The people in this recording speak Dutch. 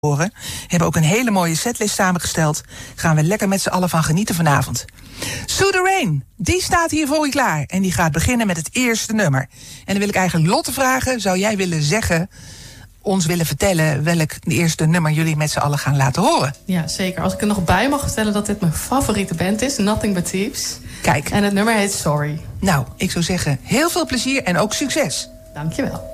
horen. Hebben ook een hele mooie setlist samengesteld. Gaan we lekker met z'n allen van genieten vanavond. Sue the Rain, die staat hier voor je klaar. En die gaat beginnen met het eerste nummer. En dan wil ik eigenlijk Lotte vragen, zou jij willen zeggen, ons willen vertellen welk eerste nummer jullie met z'n allen gaan laten horen? Ja, zeker. Als ik er nog bij mag vertellen dat dit mijn favoriete band is, Nothing But Thieves. Kijk. En het nummer heet Sorry. Nou, ik zou zeggen, heel veel plezier en ook succes. Dankjewel.